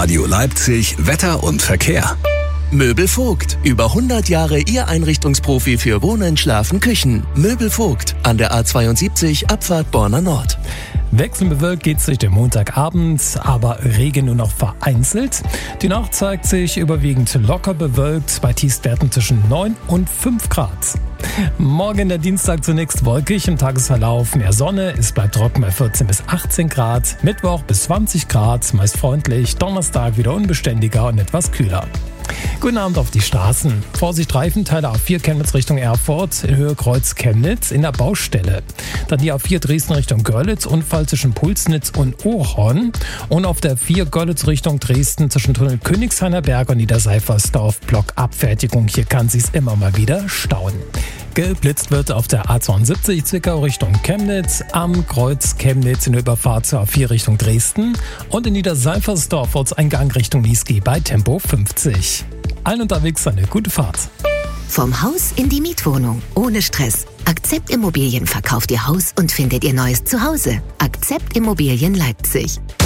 Radio Leipzig Wetter und Verkehr. Möbel Vogt. Über 100 Jahre Ihr Einrichtungsprofi für Wohnen, Schlafen, Küchen. Möbel Vogt. An der A72 Abfahrt Borna Nord. Wechselnd bewölkt geht es durch den Montagabend, aber Regen nur noch vereinzelt. Die Nacht zeigt sich überwiegend locker bewölkt bei Tiefstwerten zwischen 9 und 5 Grad. Morgen der Dienstag zunächst wolkig, im Tagesverlauf mehr Sonne, es bleibt trocken bei 14 bis 18 Grad. Mittwoch bis 20 Grad, meist freundlich, Donnerstag wieder unbeständiger und etwas kühler. Guten Abend auf die Straßen. Vorsicht Reifenteile A4 Chemnitz Richtung Erfurt, in Höhe Kreuz Chemnitz in der Baustelle. Dann die A4 Dresden Richtung Görlitz, Unfall zwischen Pulsnitz und Ohorn. Und auf der 4 Görlitz Richtung Dresden zwischen Tunnel Königshainer Berg und Niederseifersdorf Blockabfertigung. Hier kann sich's immer mal wieder stauen. Geblitzt wird auf der A72 Zwickau Richtung Chemnitz, am Kreuz Chemnitz in der Überfahrt zur A4 Richtung Dresden und in Niederseifersdorf Ortseingang Richtung Niesky bei Tempo 50. Allen unterwegs eine gute Fahrt. Vom Haus in die Mietwohnung, ohne Stress. Akzept Immobilien verkauft Ihr Haus und findet Ihr neues Zuhause. Akzept Immobilien Leipzig.